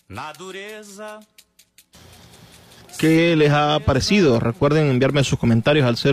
¿Qué les ha parecido? Recuerden enviarme sus comentarios al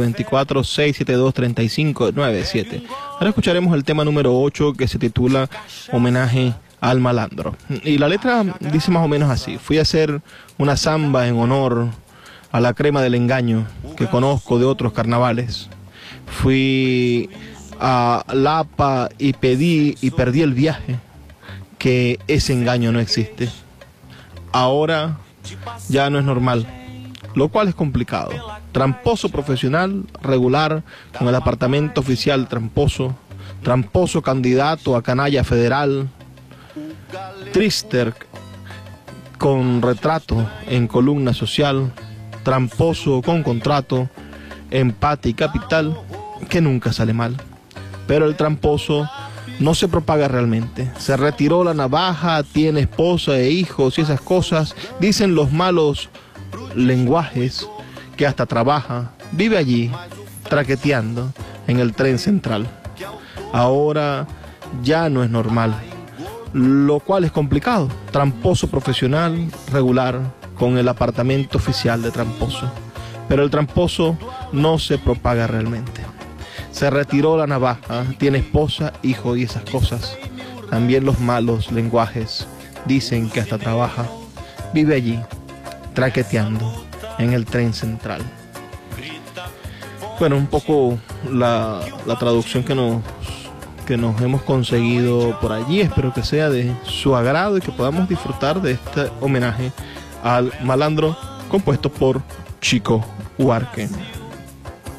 0424-672-3597. Ahora escucharemos el tema número 8, que se titula Homenaje al Malandro. Y la letra dice más o menos así: fui a hacer una samba en honor a la crema del engaño que conozco de otros carnavales. Fui a Lapa y pedí y perdí el viaje, que ese engaño no existe. Ahora ya no es normal, lo cual es complicado. Tramposo profesional, regular, con el apartamento oficial tramposo, tramposo candidato a canalla federal, trister con retrato en columna social, tramposo con contrato, empate y capital, que nunca sale mal. Pero el tramposo no se propaga realmente. Se retiró la navaja, tiene esposa e hijos y esas cosas. Dicen los malos lenguajes que hasta trabaja. Vive allí, traqueteando en el tren central. Ahora ya no es normal, lo cual es complicado. Tramposo profesional, regular, con el apartamento oficial de tramposo. Pero el tramposo no se propaga realmente. Se retiró la navaja, tiene esposa, hijo y esas cosas. También los malos lenguajes dicen que hasta trabaja. Vive allí, traqueteando en el tren central. Bueno, un poco la traducción que nos hemos conseguido por allí. Espero que sea de su agrado y que podamos disfrutar de este homenaje al malandro compuesto por Chico Huarque.